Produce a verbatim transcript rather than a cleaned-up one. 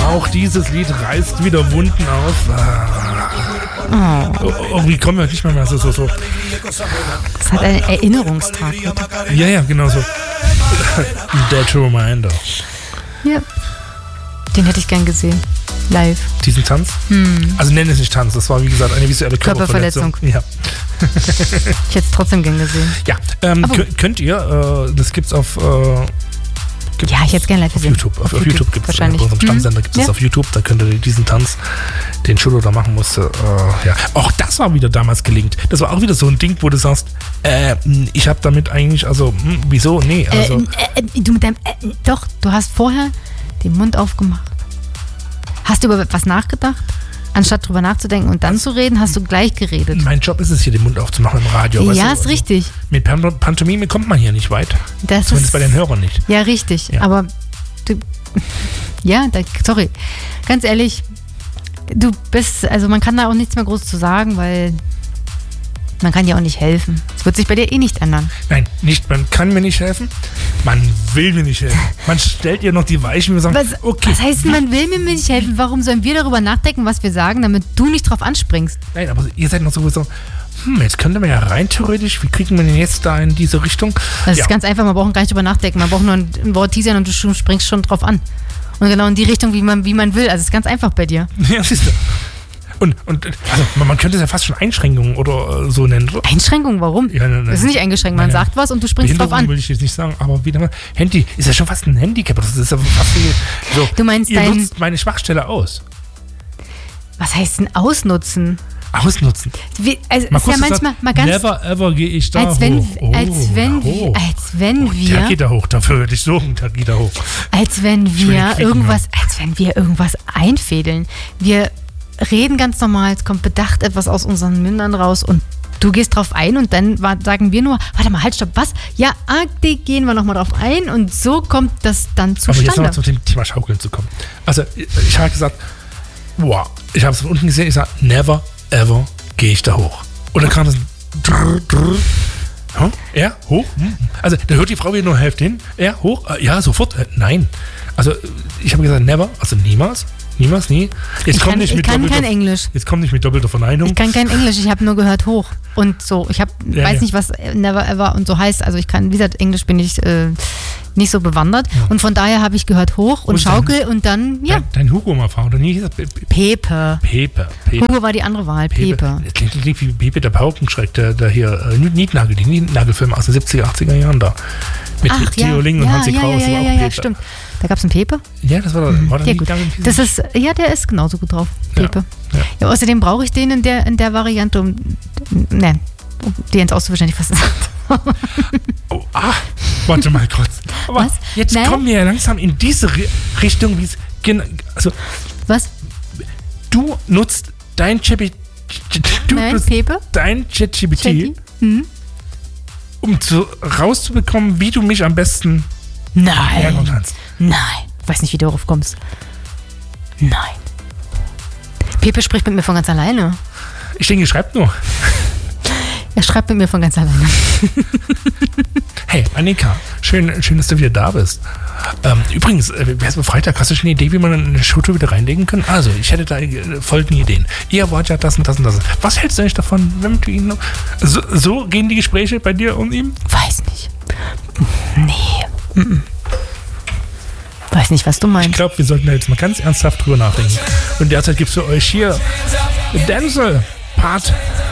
Auch dieses Lied reißt wieder Wunden auf. Oh. Oh, wie kommen wir nicht mehr, mehr so, so, so. Das hat einen Erinnerungstag. Heute. Ja, ja, genau so. Dead Reminder. Ja. Den hätte ich gern gesehen. Live. Diesen Tanz? Hm. Also nennen es nicht Tanz, das war wie gesagt eine visuelle Körperverletzung. Körperverletzung. Ja. Ich hätte es trotzdem gern gesehen. Ja, ähm, könnt, könnt ihr, äh, das gibt's auf... Äh, Gibt ja, ich hätte es gerne live auf gesehen. YouTube. Auf, auf auf YouTube, YouTube gibt es bei unserem Stammsender gibt es ja. auf YouTube. Da könnt ihr diesen Tanz, den Schulo da machen musste. Äh, ja. Auch das war wieder damals gelingt. Das war auch wieder so ein Ding, wo du sagst, äh, ich habe damit eigentlich, also, hm, wieso? Nee, also. Äh, äh, du mit deinem, äh, doch, du hast vorher den Mund aufgemacht. Hast du über etwas nachgedacht? Anstatt drüber nachzudenken und dann zu reden, hast du gleich geredet. Mein Job ist es, hier den Mund aufzumachen im Radio. Ja, weißt du? ist Also richtig. Mit Pantomime kommt man hier nicht weit. Das Zumindest ist, bei den Hörern nicht. Ja, richtig. Ja. Aber du, ja, da, sorry. Ganz ehrlich, du bist, also man kann da auch nichts mehr groß zu sagen, weil man kann dir auch nicht helfen. Es wird sich bei dir eh nicht ändern. Nein, nicht, man kann mir nicht helfen, man will mir nicht helfen. Man stellt ihr noch die Weichen und sagt, Was, okay. was heißt, man will mir nicht helfen? Warum sollen wir darüber nachdenken, was wir sagen, damit du nicht drauf anspringst? Nein, aber ihr seid noch sowieso, hm, jetzt könnte man ja rein theoretisch, wie kriegen wir denn jetzt da in diese Richtung? Das ja. ist ganz einfach, man braucht gar nicht drüber nachdenken. Man braucht nur ein, ein Wort teasern und du springst schon drauf an. Und genau in die Richtung, wie man, wie man will. Also es ist ganz einfach bei dir. Ja, siehst du. Und, und also man, man könnte es ja fast schon Einschränkungen oder äh, so nennen. Einschränkungen? Warum? Ja, nein, nein. Das ist nicht eingeschränkt. Man Meine sagt was und du springst drauf an. Will ich jetzt nicht sagen, aber wieder mal, Handy ist ja schon fast ein Handicap. Das ist ja fast wie, so, Du meinst ihr dein- nutzt meine Schwachstelle aus. Was heißt denn ausnutzen? Ausnutzen. Wie, also Mal ist ja kurz manchmal gesagt, mal ganz... never ever gehe ich da als wenn, hoch. Oh, als wenn, da wir, hoch. als wenn Oh, der wir, geht da hoch, dafür würde ich suchen, der geht da hoch. als wenn Ich will wir nicht irgendwas, als wenn wir irgendwas einfädeln. Wir reden ganz normal, es kommt bedacht etwas aus unseren Mündern raus und du gehst drauf ein und dann wa- sagen wir nur, warte mal, halt, stopp, was? Ja, ah, die gehen wir nochmal drauf ein und so kommt das dann Aber jetzt zustande. noch zum Thema Schaukeln zu kommen. Also, ich habe gesagt, wow, ich habe es von unten gesehen, ich sage, never ever gehe ich da hoch. Und dann kam das drrr, drrr. Hm? Er, hoch? Hm. Also, da hört die Frau wieder nur Hälfte hin. Er, hoch? Äh, ja, sofort. Äh, nein. Also, ich habe gesagt, never, also niemals. Niemals, nie. Jetzt Ich kommt kann, nicht ich mit kann doppelter, kein Englisch. Jetzt kommt nicht mit doppelter Verneinung. Ich kann kein Englisch, ich habe nur gehört hoch und so. Ich hab, Ja, weiß ja. nicht, was never ever und so heißt. Also ich kann, wie gesagt, Englisch bin ich äh, nicht so bewandert. Ja. Und von daher habe ich gehört hoch und Wo ist dein- Schaukel und dann, ja, Dein, dein Hugo mal fahren, oder nie? Hieß das Pe- Pe- Pepe. Pepe. Pepe. Hugo war die andere Wahl, Pepe. Pepe. Das klingt, klingt wie Pepe der Paukenschreck, der, der hier äh, Nietnagel, die Nietnagelfilme aus den siebziger, achtziger Jahren da. Mit Ach ja, Theo Ling und ja, Hansi ja, Kraus. ja, und ja, auch ja, ja, Pepe. stimmt. Da gab es einen Pepe. Ja, das war, war der Ja, gut. Nietnagel. Das ist, ja, der ist genauso gut drauf, Ja, Pepe. ja. Ja, außerdem brauche ich den in der, in der Variante, um, ne, um dir ins Auszuwischen, hätte ich fast gesagt. Oh, ah, warte mal kurz. Aber Was? jetzt Nein? kommen wir ja langsam in diese Ri- Richtung, wie es genau. Also, Was? du nutzt dein Chat du Nein, nutzt Pepe? dein ChatGPT, Chatty? Hm? um zu, rauszubekommen, wie du mich am besten ärgern Nein. kannst. Nein. Ich weiß nicht, wie du darauf kommst. Nein. Pepe spricht mit mir von ganz alleine. Ich denke, ihr schreibt nur. Er schreibt mit mir von ganz alleine. Hey, Annika, schön, schön, dass du wieder da bist. Ähm, übrigens, äh, wer ist am Freitag? Hast du schon eine Idee, wie man eine Showtour wieder reinlegen kann? Also, ich hätte da äh, folgende Ideen. Ihr wollt ja das und das und das. Was hältst du eigentlich davon, wenn du ihn noch... So, so gehen die Gespräche bei dir und ihm? Weiß nicht. Nee. Mm-mm. Weiß nicht, was du Ich meinst. glaube, wir sollten da jetzt mal ganz ernsthaft drüber nachdenken. Und derzeit gibt es für euch hier Denzel, Part